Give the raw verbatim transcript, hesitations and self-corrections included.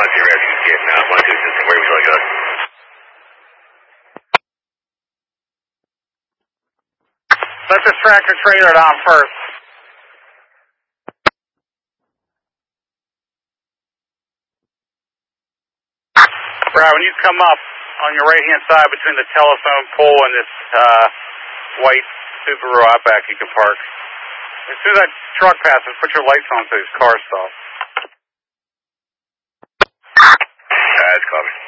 one zero, you getting uh, one two system. Where would you like us? Let this tractor trailer down first. Brad, when you come up on your right-hand side between the telephone pole and this uh, white Subaru Outback, you can park. As soon as that truck passes, put your lights on so his car stops. That's covered.